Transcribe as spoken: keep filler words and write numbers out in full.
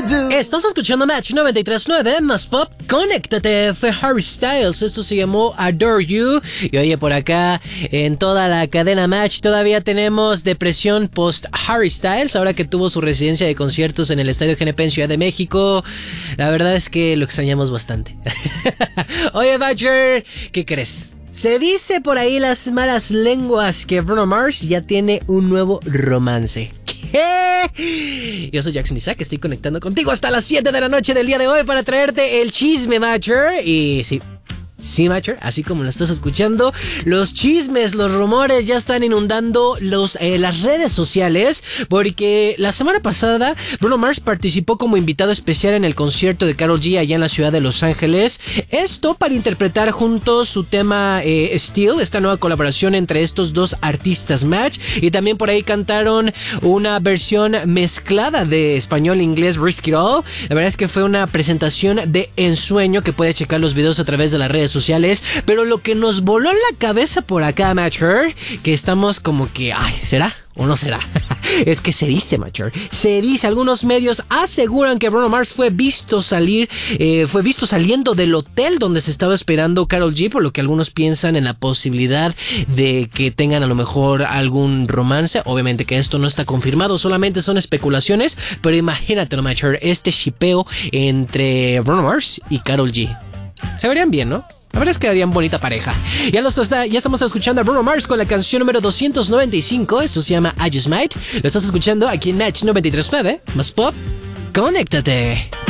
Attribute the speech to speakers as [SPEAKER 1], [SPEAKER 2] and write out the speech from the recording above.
[SPEAKER 1] Estás escuchando Match noventa y tres punto nueve, más pop, conéctate, fue Harry Styles, esto se llamó Adore You. Y oye, por acá, en toda la cadena Match, todavía tenemos depresión post Harry Styles, ahora que tuvo su residencia de conciertos en el Estadio G N P en Ciudad de México. La verdad es que lo extrañamos bastante. Oye, Badger, ¿qué crees? Se dice por ahí las malas lenguas que Bruno Mars ya tiene un nuevo romance. ¿Qué? Yo soy Jackson Isaac, estoy conectando contigo hasta las siete de la noche del día de hoy para traerte el chisme, Matcher. Y sí, sí, Matcher, así como lo estás escuchando, los chismes, los rumores ya están inundando los, eh, las redes sociales, porque la semana pasada Bruno Mars participó como invitado especial en el concierto de Karol G allá en la ciudad de Los Ángeles. Esto para interpretar juntos su tema eh, Still, esta nueva colaboración entre estos dos artistas Match, y también por ahí cantaron una versión mezclada de español e inglés, Risk It All. La verdad es que fue una presentación de ensueño, que puedes checar los videos a través de las redes sociales. Pero lo que nos voló la cabeza por acá, Matcher, que estamos como que, ay, ¿será o no será? Es que se dice, Matcher, se dice, algunos medios aseguran que Bruno Mars fue visto salir, eh, fue visto saliendo del hotel donde se estaba esperando Karol G, por lo que algunos piensan en la posibilidad de que tengan a lo mejor algún romance. Obviamente que esto no está confirmado, solamente son especulaciones, pero imagínate, ¿no, Matcher? Este shipeo entre Bruno Mars y Karol G. Se verían bien, ¿no? La verdad es que harían bonita pareja. Ya, los está, ya estamos escuchando a Bruno Mars con la canción número doscientos noventa y cinco. Esto se llama I Just Might. Lo estás escuchando aquí en Match noventa y tres punto nueve. Más pop, conéctate.